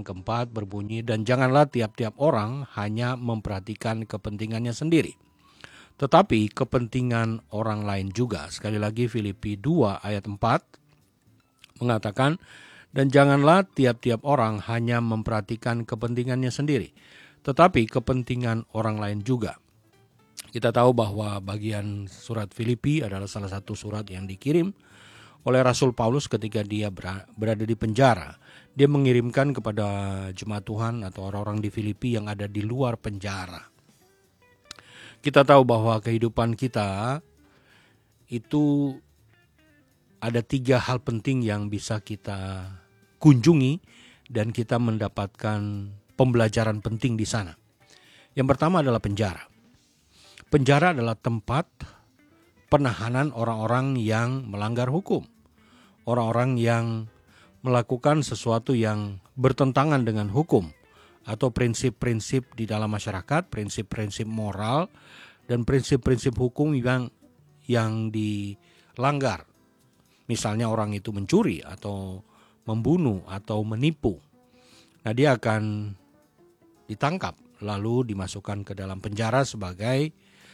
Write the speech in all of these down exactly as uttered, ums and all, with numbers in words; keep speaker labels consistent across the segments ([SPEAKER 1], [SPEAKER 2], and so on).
[SPEAKER 1] yang keempat berbunyi, dan janganlah tiap-tiap orang hanya memperhatikan kepentingannya sendiri, tetapi kepentingan orang lain juga. Sekali lagi Filipi dua ayat empat mengatakan, dan janganlah tiap-tiap orang hanya memperhatikan kepentingannya sendiri, tetapi kepentingan orang lain juga. Kita tahu bahwa bagian surat Filipi adalah salah satu surat yang dikirim oleh Rasul Paulus ketika dia berada di penjara. Dia mengirimkan kepada jemaat Tuhan atau orang-orang di Filipi yang ada di luar penjara. Kita tahu bahwa kehidupan kita itu ada tiga hal penting yang bisa kita kunjungi dan kita mendapatkan pembelajaran penting di sana. Yang pertama adalah penjara. Penjara adalah tempat penahanan orang-orang yang melanggar hukum. Orang-orang yang melakukan sesuatu yang bertentangan dengan hukum atau prinsip-prinsip di dalam masyarakat, prinsip-prinsip moral dan prinsip-prinsip hukum yang yang dilanggar. Misalnya orang itu mencuri atau membunuh atau menipu. Nah, dia akan ditangkap lalu dimasukkan ke dalam penjara sebagai,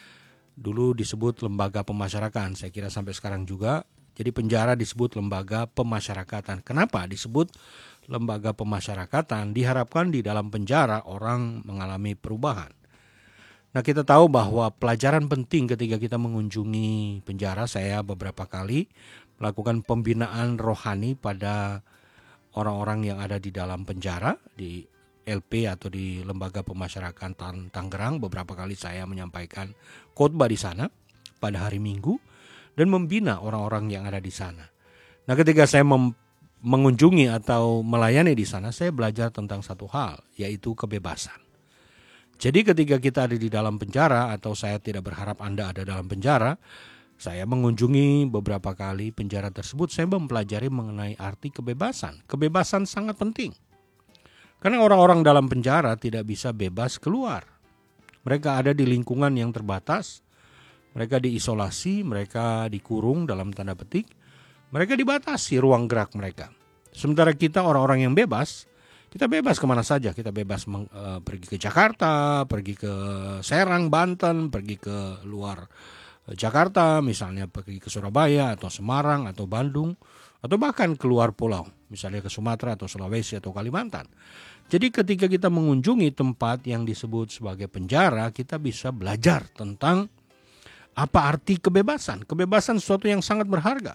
[SPEAKER 1] dulu disebut lembaga pemasyarakatan, saya kira sampai sekarang juga. Jadi penjara disebut lembaga pemasyarakatan. Kenapa disebut lembaga pemasyarakatan? Diharapkan di dalam penjara orang mengalami perubahan. Nah, kita tahu bahwa pelajaran penting ketika kita mengunjungi penjara, saya beberapa kali melakukan pembinaan rohani pada orang-orang yang ada di dalam penjara, di L P atau di Lembaga Pemasyarakatan Tangerang. Beberapa kali saya menyampaikan khotbah di sana pada hari Minggu dan membina orang-orang yang ada di sana. Nah, ketika saya mem- mengunjungi atau melayani di sana, saya belajar tentang satu hal, yaitu kebebasan. Jadi ketika kita ada di dalam penjara, atau saya tidak berharap Anda ada dalam penjara, saya mengunjungi beberapa kali penjara tersebut, saya mempelajari mengenai arti kebebasan. Kebebasan sangat penting. Karena orang-orang dalam penjara tidak bisa bebas keluar. Mereka ada di lingkungan yang terbatas, mereka diisolasi, mereka dikurung dalam tanda petik, mereka dibatasi ruang gerak mereka. Sementara kita orang-orang yang bebas, kita bebas kemana saja, kita bebas meng, uh, pergi ke Jakarta, pergi ke Serang, Banten, pergi ke luar Jakarta, misalnya pergi ke Surabaya atau Semarang atau Bandung, atau bahkan keluar pulau, misalnya ke Sumatera atau Sulawesi atau Kalimantan. Jadi ketika kita mengunjungi tempat yang disebut sebagai penjara, kita bisa belajar tentang apa arti kebebasan. Kebebasan sesuatu yang sangat berharga.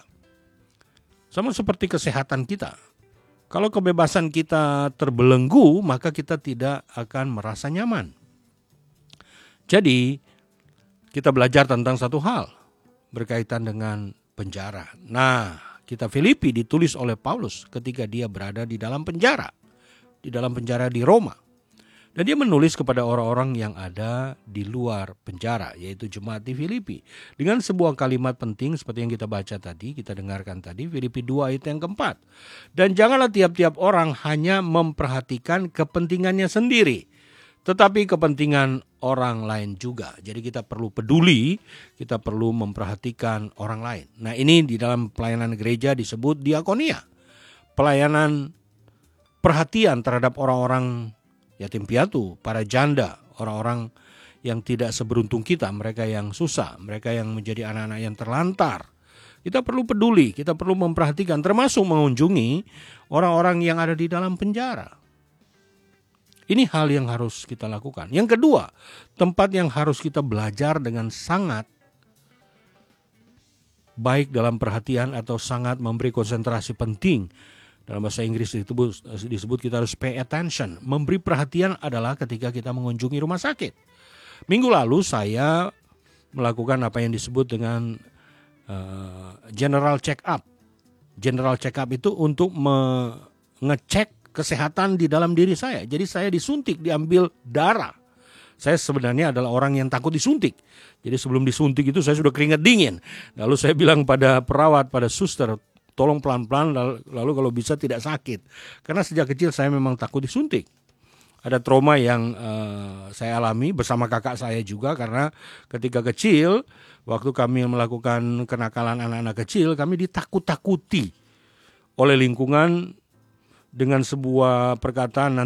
[SPEAKER 1] Sama seperti kesehatan kita. Kalau kebebasan kita terbelenggu, maka kita tidak akan merasa nyaman. Jadi kita belajar tentang satu hal berkaitan dengan penjara. Nah, kitab Filipi ditulis oleh Paulus ketika dia berada di dalam penjara. Di dalam penjara di Roma. Dan dia menulis kepada orang-orang yang ada di luar penjara, yaitu jemaat di Filipi. Dengan sebuah kalimat penting seperti yang kita baca tadi, kita dengarkan tadi, Filipi dua ayat yang keempat. Dan janganlah tiap-tiap orang hanya memperhatikan kepentingannya sendiri, tetapi kepentingan orang lain juga. Jadi kita perlu peduli, kita perlu memperhatikan orang lain. Nah, ini di dalam pelayanan gereja disebut diakonia. Pelayanan perhatian terhadap orang-orang yatim piatu, para janda, orang-orang yang tidak seberuntung kita, mereka yang susah, mereka yang menjadi anak-anak yang terlantar. Kita perlu peduli, kita perlu memperhatikan, termasuk mengunjungi orang-orang yang ada di dalam penjara. Ini hal yang harus kita lakukan. Yang kedua, tempat yang harus kita belajar dengan sangat baik dalam perhatian atau sangat memberi konsentrasi penting. Dalam bahasa Inggris disebut, disebut kita harus pay attention. Memberi perhatian adalah ketika kita mengunjungi rumah sakit. Minggu lalu saya melakukan apa yang disebut dengan uh, general check up. General check up itu untuk mengecek kesehatan di dalam diri saya. Jadi saya disuntik, diambil darah. Saya sebenarnya adalah orang yang takut disuntik. Jadi sebelum disuntik itu saya sudah keringat dingin. Lalu saya bilang pada perawat, pada suster, tolong pelan-pelan, lalu kalau bisa tidak sakit. Karena sejak kecil saya memang takut disuntik. Ada trauma yang uh, saya alami bersama kakak saya juga, karena ketika kecil, waktu kami melakukan kenakalan anak-anak kecil, kami ditakut-takuti oleh lingkungan dengan sebuah perkataan,